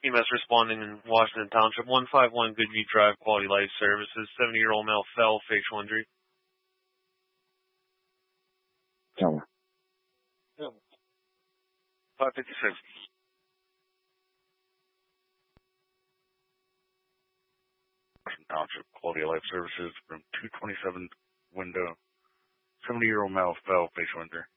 EMS responding in Washington Township, 151 Goodview Drive, Quality Life Services. 70-year-old male fell, facial injury. Tell me. 556. Washington Township, Quality Life Services, from 227 window. 70-year-old male fell, facial injury.